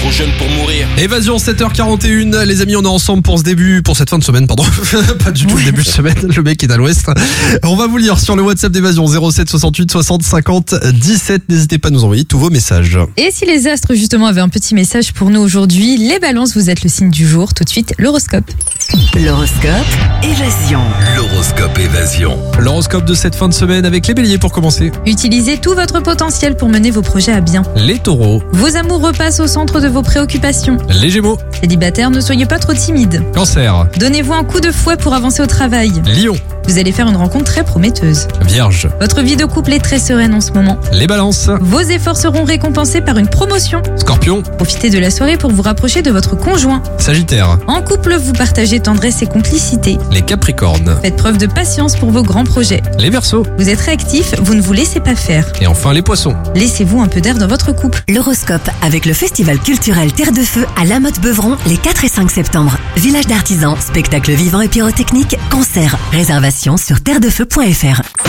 trop jeune pour mourir. Évasion 7h41, les amis, on est ensemble pour cette fin de semaine, pardon. Pas du tout le début de semaine, le mec est à l'ouest. On va vous lire sur le WhatsApp d'Évasion 07 68 60 50 17. N'hésitez pas à nous envoyer tous vos messages. Et si les astres justement avaient un petit message pour nous aujourd'hui, les balances, vous êtes le signe du jour. Tout de suite, l'horoscope. L'horoscope Évasion. L'horoscope Évasion. L'horoscope de cette fin de semaine avec les béliers pour commencer. Utilisez tout votre potentiel pour mener vos projets à bien. Les taureaux. Vos amours repassent au centre de vos préoccupations. Les gémeaux. Célibataires, ne soyez pas trop timides. Cancer. Donnez-vous un coup de fouet pour avancer au travail. Lion. Vous allez faire une rencontre très prometteuse. Vierge. Votre vie de couple est très sereine en ce moment. Les balances. Vos efforts seront récompensés par une promotion. Scorpion. Profitez de la soirée pour vous rapprocher de votre conjoint. Sagittaire. En couple, vous partagez tendresse et complicité. Les capricornes. Faites preuve de patience pour vos grands projets. Les verseaux. Vous êtes réactif, vous ne vous laissez pas faire. Et enfin les poissons. Laissez-vous un peu d'air dans votre couple. L'horoscope avec le festival culturel Terre de Feu à La Motte-Beuvron les 4 et 5 septembre. Village d'artisans, spectacles vivants et pyrotechniques, concerts. Réservation sur terredefeu.fr.